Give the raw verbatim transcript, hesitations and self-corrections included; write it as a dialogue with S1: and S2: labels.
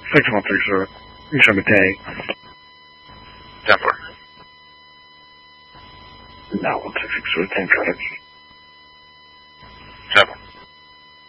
S1: six one three, sir. You show me tag.
S2: ten four.
S1: No, one six six, sir. ten traffic.